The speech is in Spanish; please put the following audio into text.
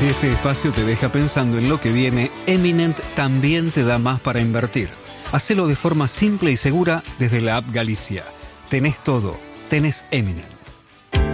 Si este espacio te deja pensando en lo que viene, Eminent también te da más para invertir. Hacelo de forma simple y segura desde la app Galicia. Tenés todo, tenés Eminent.